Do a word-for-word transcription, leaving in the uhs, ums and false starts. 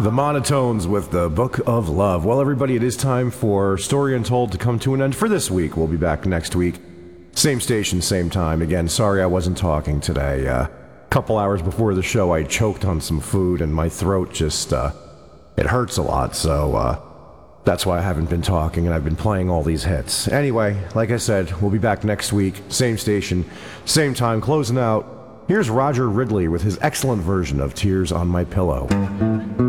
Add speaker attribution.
Speaker 1: The Monotones with the Book of Love. Well, everybody, it is time for Story Untold to come to an end for this week. We'll be back next week. Same station, same time. Again, sorry I wasn't talking today. A uh, couple hours before the show, I choked on some food, and my throat just, uh, it hurts a lot, so, uh, that's why I haven't been talking, and I've been playing all these hits. Anyway, like I said, we'll be back next week. Same station, same time. Closing out, here's Roger Ridley with his excellent version of Tears on My Pillow.